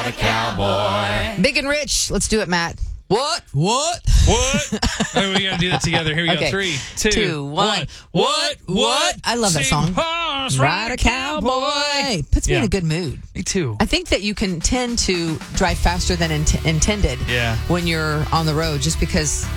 Ride a cowboy. Big and Rich. Let's do it, Matt. What? What? Oh, we gotta do that together. Here we Okay. go. 3, 2, 1. What? I love that song. Ride a cowboy. Puts me in a good mood. Me too. I think that you can tend to drive faster than intended Yeah. when you're on the road, just because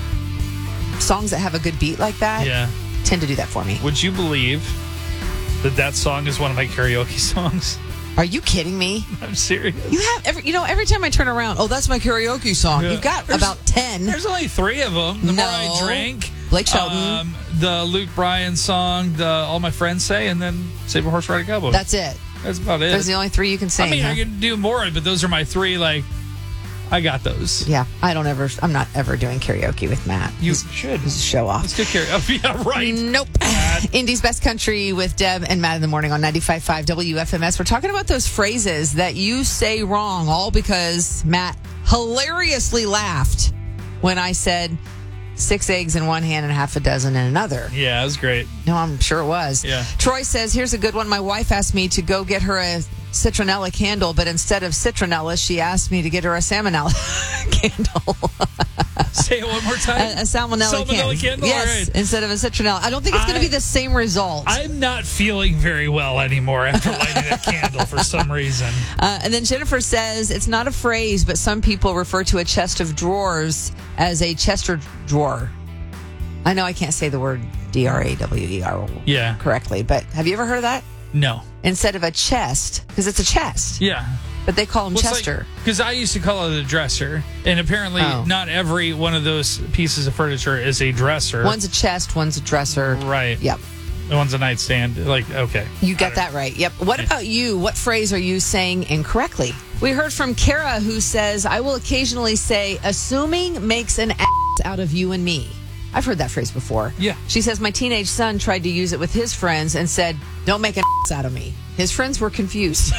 songs that have a good beat like that Yeah. tend to do that for me. Would you believe that song is one of my karaoke songs? Are you kidding me? I'm serious. You have every time I turn around, oh, that's my karaoke song. Yeah. You've got There's- about 10. There's only 3 of them. The More I No. Drank, Blake Shelton. the Luke Bryan song, the All My Friends Say, and then Save a Horse, Ride a Cowboy. That's it. That's about it. Those are the only 3 you can sing. I mean, huh? I can do more, but those are my 3. Like, I got those. Yeah, I'm not ever doing karaoke with Matt. You He's should. a show off. Let's do karaoke. Yeah, right. Nope. Indy's Best Country with Deb and Matt in the morning on 95.5 WFMS. We're talking about those phrases that you say wrong, all because Matt hilariously laughed when I said 6 eggs in one hand and half a dozen in another. Yeah, it was great. No, I'm sure it was. Yeah. Troy says, here's a good one. My wife asked me to go get her a citronella candle, but instead of citronella, she asked me to get her a salmonella candle. Say it one more time. A salmonella candle. Yes, All right. instead of a citronella. I don't think it's going to be the same result. I'm not feeling very well anymore after lighting that candle for some reason. And then Jennifer says, it's not a phrase, but some people refer to a chest of drawers as a Chester drawer. I know I can't say the word D-R-A-W-E-R Yeah. correctly, but have you ever heard of that? No. Instead of a chest, because it's a chest, Yeah. but they call them Chester. Because I used to call it a dresser, and apparently Oh. not every one of those pieces of furniture is a dresser. One's a chest, one's a dresser. Right. Yep. One's a nightstand. Like, okay. You got that right. Yep. What about you? What phrase are you saying incorrectly? We heard from Kara, who says, I will occasionally say, assuming makes an ass out of you and me. I've heard that phrase before. Yeah. She says, my teenage son tried to use it with his friends and said, don't make an ass out of me. His friends were confused.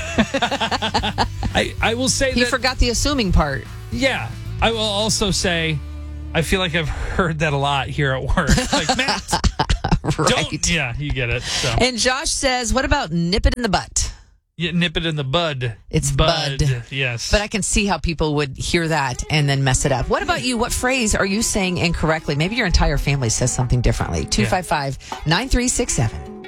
I will say He that. forgot the assuming part. Yeah. I will also say, I feel like I've heard that a lot here at work. Like, Matt, Right. don't. Yeah, you get it. So. And Josh says, what about nip it in the butt? You nip it in the bud. It's bud. Yes. But I can see how people would hear that and then mess it up. What about you? What phrase are you saying incorrectly? Maybe your entire family says something differently. 255-9367.